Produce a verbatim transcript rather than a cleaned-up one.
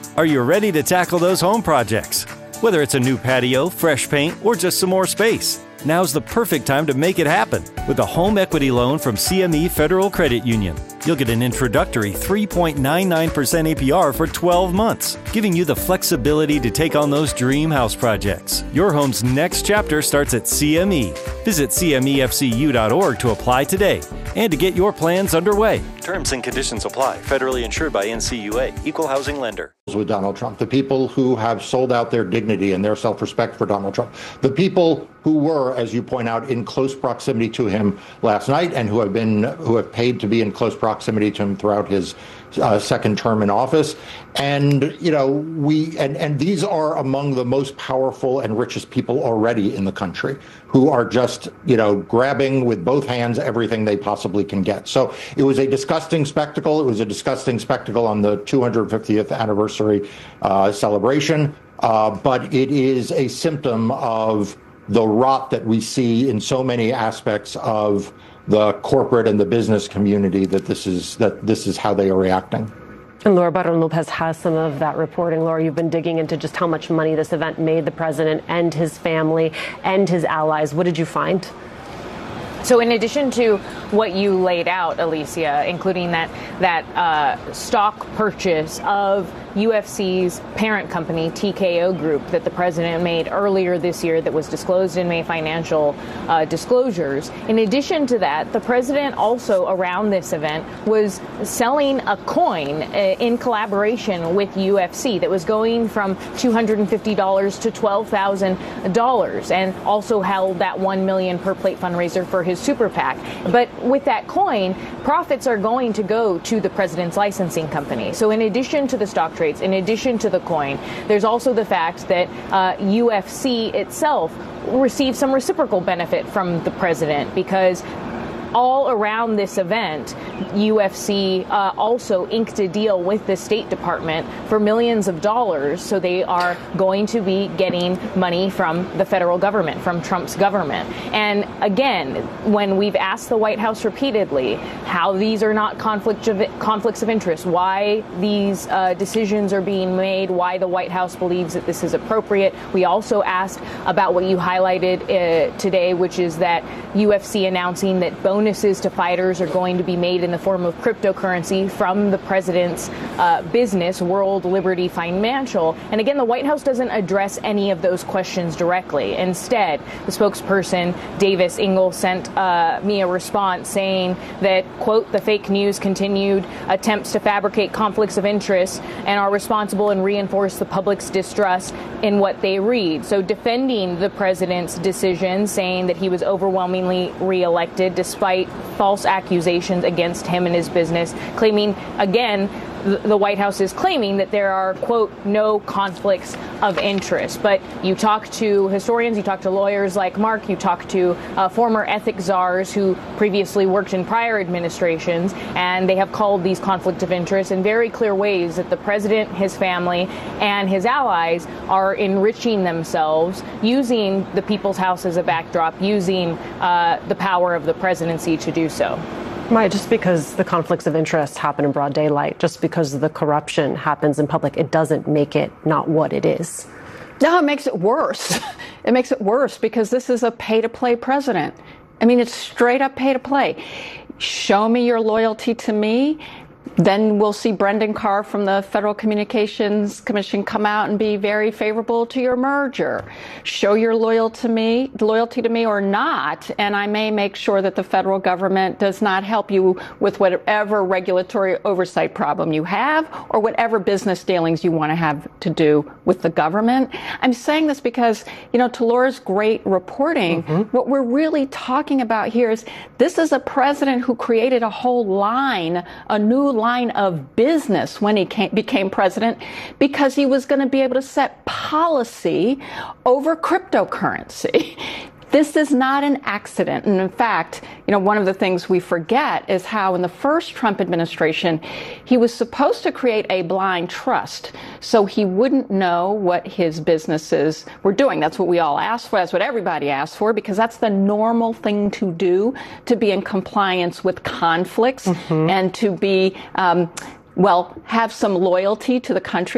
Are you ready to tackle those home projects? Whether it's a new patio, fresh paint, or just some more space, now's the perfect time to make it happen with a home equity loan from C M E Federal Credit Union. You'll get an introductory three point nine nine percent A P R for twelve months, giving you the flexibility to take on those dream house projects. Your home's next chapter starts at C M E. Visit C M E F C U dot org to apply today and to get your plans underway. Terms and conditions apply. Federally insured by N C U A. Equal housing lender. With Donald Trump, the people who have sold out their dignity and their self-respect for Donald Trump, the people who were, as you point out, in close proximity to him last night and who have been who have paid to be in close proximity to him throughout his uh, second term in office. And, you know, we and, and these are among the most powerful and richest people already in the country who are just, you know, grabbing with both hands everything they possibly can get. So it was a disgusting spectacle. It was a disgusting spectacle on the two hundred fiftieth anniversary uh, celebration. Uh, but it is a symptom of the rot that we see in so many aspects of the corporate and the business community that this is that this is how they are reacting. And Laura Barton Lopez has some of that reporting. Laura, you've been digging into just how much money this event made the president and his family and his allies. What did you find? So in addition to what you laid out, Alicia, including that that uh, stock purchase of U F C's parent company, T K O Group, that the president made earlier this year that was disclosed in May financial uh, disclosures. In addition to that, the president also around this event was selling a coin uh, in collaboration with U F C that was going from two hundred fifty dollars to twelve thousand dollars and also held that one million dollars per plate fundraiser for his super PAC. But with that coin, profits are going to go to the president's licensing company. So in addition to the stock trades, in addition to the coin, there's also the fact that uh, U F C itself received some reciprocal benefit from the president because all around this event, U F C uh, also inked a deal with the State Department for millions of dollars. So they are going to be getting money from the federal government, from Trump's government. And again, when we've asked the White House repeatedly how these are not conflict of, conflicts of interest, why these uh, decisions are being made, why the White House believes that this is appropriate, we also asked about what you highlighted uh, today, which is that U F C announcing that bonuses Bonuses to fighters are going to be made in the form of cryptocurrency from the president's uh, business, World Liberty Financial. And again, the White House doesn't address any of those questions directly. Instead, the spokesperson, Davis Ingle, sent uh, me a response saying that, quote, the fake news continued attempts to fabricate conflicts of interest and are responsible and reinforce the public's distrust in what they read. So defending the president's decision, saying that he was overwhelmingly reelected despite false accusations against him and his business, claiming, again, the White House is claiming that there are, quote, no conflicts of interest. But you talk to historians, you talk to lawyers like Mark, you talk to uh, former ethics czars who previously worked in prior administrations, and they have called these conflicts of interest in very clear ways that the president, his family, and his allies are enriching themselves using the People's House as a backdrop, using uh, the power of the presidency to do so. Right, just because the conflicts of interest happen in broad daylight, just because the corruption happens in public, it doesn't make it not what it is. No, it makes it worse. It makes it worse because this is a pay-to-play president. I mean, it's straight up pay-to-play. Show me your loyalty to me. Then we'll see Brendan Carr from the Federal Communications Commission come out and be very favorable to your merger. Show your loyal to me, loyalty to me or not, and I may make sure that the federal government does not help you with whatever regulatory oversight problem you have or whatever business dealings you want to have to do with the government. I'm saying this because, you know, to Laura's great reporting, mm-hmm. what we're really talking about here is this is a president who created a whole line, a new line of business when he came, became president because he was going to be able to set policy over cryptocurrency. This is not an accident. And in fact, you know, one of the things we forget is how in the first Trump administration, he was supposed to create a blind trust so he wouldn't know what his businesses were doing. That's what we all asked for. That's what everybody asked for, because that's the normal thing to do, to be in compliance with conflicts mm-hmm. and to be, um, well, have some loyalty to the country.